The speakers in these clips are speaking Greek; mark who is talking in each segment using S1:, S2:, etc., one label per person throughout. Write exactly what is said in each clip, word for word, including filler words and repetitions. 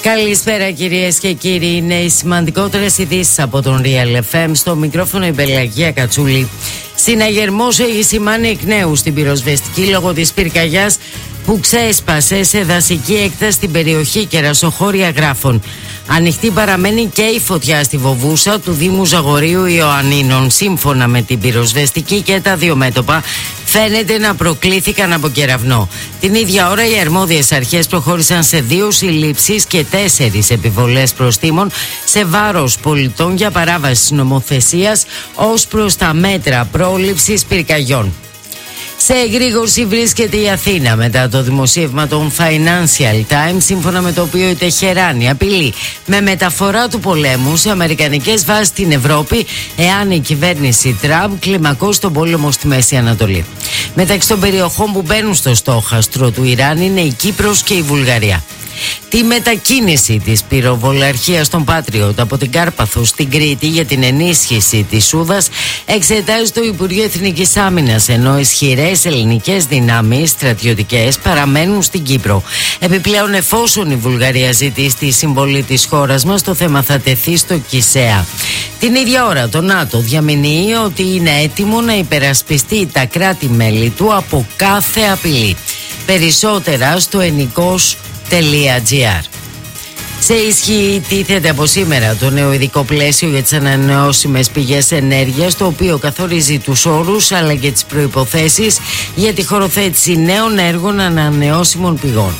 S1: Καλησπέρα κυρίες και κύριοι. Είναι οι σημαντικότερες ειδήσεις από τον Real εφ εμ. Στο μικρόφωνο η Πελαγία Κατσούλη. Συναγερμός έχει σημάνει εκ νέου στην πυροσβεστική λόγω της πυρκαγιάς που ξέσπασε σε δασική έκταση στην περιοχή Κερασοχώρια Γράφων. Ανοιχτή παραμένει και η φωτιά στη Βοβούσα του Δήμου Ζαγορείου Ιωαννίνων. Σύμφωνα με την πυροσβεστική, και τα δύο μέτωπα φαίνεται να προκλήθηκαν από κεραυνό. Την ίδια ώρα οι αρμόδιες αρχές προχώρησαν σε δύο συλλήψεις και τέσσερις επιβολές προστίμων σε βάρος πολιτών για παράβαση νομοθεσίας ως προς τα μέτρα πρόληψης πυρκαγιών. Σε εγρήγορση βρίσκεται η Αθήνα μετά το δημοσίευμα των Financial Times, σύμφωνα με το οποίο η Τεχεράνη απειλεί με μεταφορά του πολέμου σε αμερικανικές βάσεις στην Ευρώπη εάν η κυβέρνηση Τραμπ κλιμακώσει τον πόλεμο στη Μέση Ανατολή. Μεταξύ των περιοχών που μπαίνουν στο στόχαστρο του Ιράν είναι η Κύπρος και η Βουλγαρία. Τη μετακίνηση της πυροβολαρχίας των Patriot από την Κάρπαθο στην Κρήτη για την ενίσχυση της Σούδας εξετάζει το Υπουργείο Εθνικής Άμυνας, ενώ ισχυρές ελληνικές δυνάμεις στρατιωτικές παραμένουν στην Κύπρο. Επιπλέον, εφόσον η Βουλγαρία ζητήσει τη συμβολή της χώρας μας, το θέμα θα τεθεί στο ΚΙΣΕΑ. Την ίδια ώρα το ΝΑΤΟ διαμηνύει ότι είναι έτοιμο να υπερασπιστεί τα κράτη-μέλη του από κάθε απειλή. Περισσότερα στο ενικός τελεία τζι άρ. Σε ισχύ τίθεται από σήμερα το νέο ειδικό πλαίσιο για τις ανανεώσιμες πηγές ενέργειας, το οποίο καθορίζει τους όρους αλλά και τις προϋποθέσεις για τη χωροθέτηση νέων έργων ανανεώσιμων πηγών.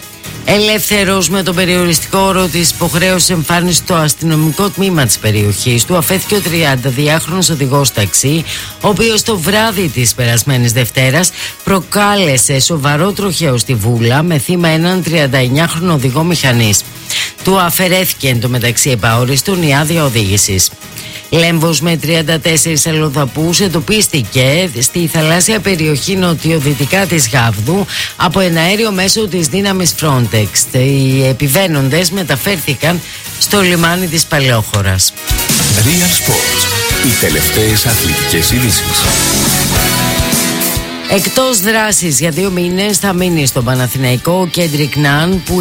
S1: Ελεύθερος με τον περιοριστικό όρο της υποχρέωσης εμφάνισης στο αστυνομικό τμήμα της περιοχής του αφέθηκε ο τριανταδυάχρονος οδηγός ταξί, ο οποίος το βράδυ της περασμένης Δευτέρας προκάλεσε σοβαρό τροχαίο στη Βούλα με θύμα έναν τριανταεννιάχρονο οδηγό μηχανής. Του αφαιρέθηκε εν τω μεταξύ επαόριστον η άδεια οδήγησης. Λέμβος με τριάντα τέσσερις αλλοδαπούς εντοπίστηκε στη θαλάσσια περιοχή νοτιοδυτικά της Γάβδου από ένα αέριο μέσω της δύναμης Frontex. Οι επιβαίνοντες μεταφέρθηκαν στο λιμάνι της Παλαιόχωρας.
S2: Real Sports. Οι τελευταίες αθλητικές ειδήσεις.
S1: Εκτός δράσης για δύο μήνες θα μείνει στο Παναθηναϊκό ο Κέντρικ Ναν, που